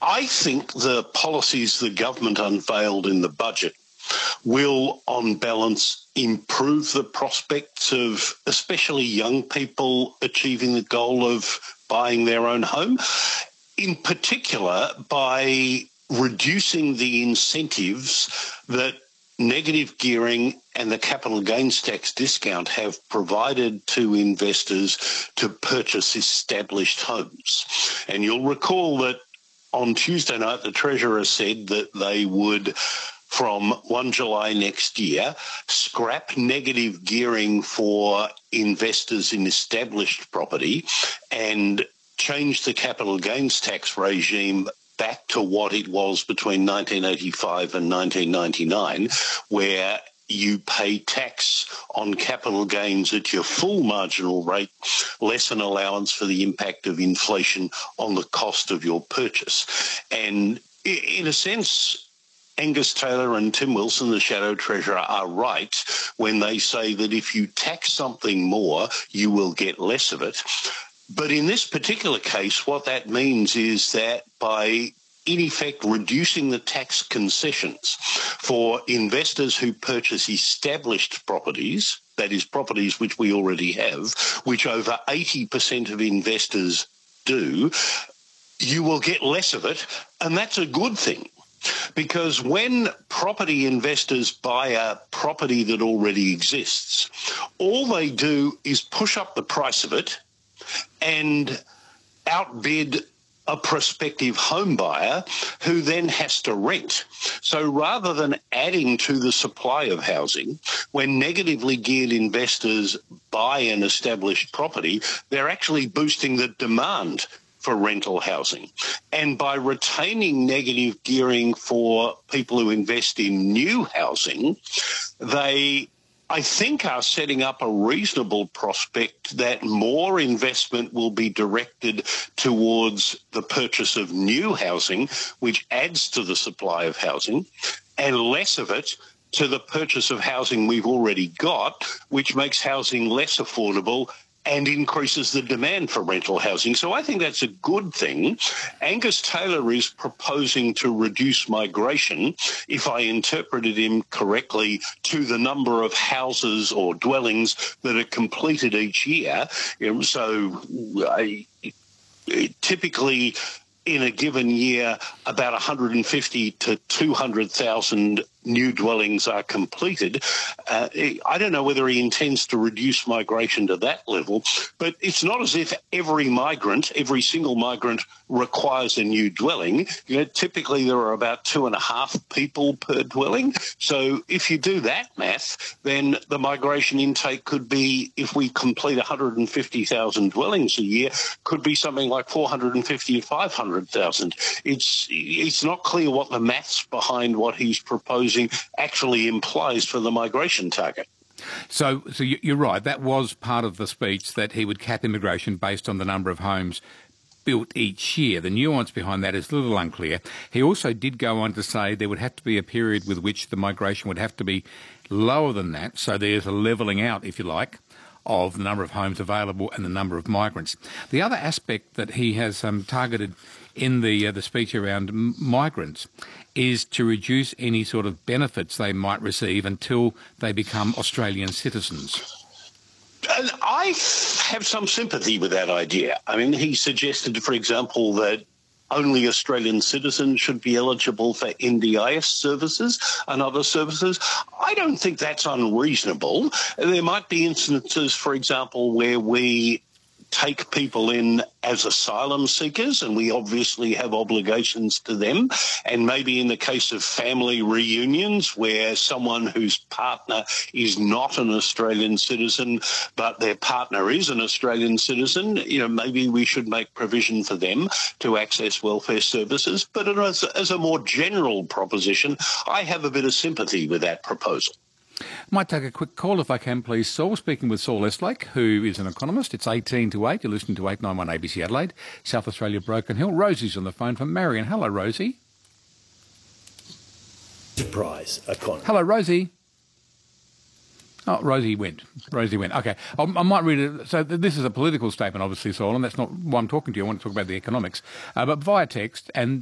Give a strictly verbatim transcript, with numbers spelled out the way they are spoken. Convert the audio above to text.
I think the policies the government unveiled in the budget will, on balance, improve the prospects of especially young people achieving the goal of buying their own home, in particular by reducing the incentives that negative gearing and the capital gains tax discount have provided to investors to purchase established homes. And you'll recall that on Tuesday night, the Treasurer said that they would, from first of July next year, scrap negative gearing for investors in established property and change the capital gains tax regime back to what it was between nineteen eighty-five and nineteen ninety-nine, where you pay tax on capital gains at your full marginal rate, less an allowance for the impact of inflation on the cost of your purchase. And in a sense, Angus Taylor and Tim Wilson, the Shadow Treasurer, are right when they say that if you tax something more, you will get less of it. But in this particular case, what that means is that by, in effect, reducing the tax concessions for investors who purchase established properties, that is, properties which we already have, which over eighty percent of investors do, you will get less of it, and that's a good thing. Because when property investors buy a property that already exists, all they do is push up the price of it and outbid a prospective home buyer who then has to rent. So rather than adding to the supply of housing, when negatively geared investors buy an established property, they're actually boosting the demand for rental housing. And by retaining negative gearing for people who invest in new housing, they, I think, are setting up a reasonable prospect that more investment will be directed towards the purchase of new housing, which adds to the supply of housing, and less of it to the purchase of housing we've already got, which makes housing less affordable and increases the demand for rental housing. So I think that's a good thing. Angus Taylor is proposing to reduce migration, if I interpreted him correctly, to the number of houses or dwellings that are completed each year. You know, so I, typically in a given year, about one hundred fifty to two hundred thousand new dwellings are completed. Uh, I don't know whether he intends to reduce migration to that level, but it's not as if every migrant, every single migrant requires a new dwelling. You know, typically there are about two and a half people per dwelling. So if you do that math, then the migration intake could be, if we complete one hundred fifty thousand dwellings a year, could be something like four hundred fifty to five hundred thousand. It's, it's not clear what the maths behind what he's proposing actually implies for the migration target. So, so you're right. That was part of the speech, that he would cap immigration based on the number of homes built each year. The nuance behind that is a little unclear. He also did go on to say there would have to be a period with which the migration would have to be lower than that. So there's a levelling out, if you like, of the number of homes available and the number of migrants. The other aspect that he has um, targeted in the uh, the speech around m- migrants is to reduce any sort of benefits they might receive until they become Australian citizens. And I have some sympathy with that idea. I mean, he suggested, for example, that only Australian citizens should be eligible for N D I S services and other services. I don't think that's unreasonable. There might be instances, for example, where we take people in as asylum seekers, and we obviously have obligations to them. And maybe in the case of family reunions, where someone whose partner is not an Australian citizen, but their partner is an Australian citizen, you know, maybe we should make provision for them to access welfare services. But as, as a more general proposition, I have a bit of sympathy with that proposal. Might take a quick call if I can, please, Saul. Speaking with Saul Estlake, who is an economist. It's eighteen to eight. You're listening to eight ninety-one A B C Adelaide, South Australia, Broken Hill. Rosie's on the phone from Marion. Hello, Rosie. Surprise economy. Hello, Rosie. Oh, Rosie went. Rosie went. Okay. I, I might read it. So this is a political statement, obviously, Saul, and that's not why I'm talking to you. I want to talk about the economics. Uh, but via text, and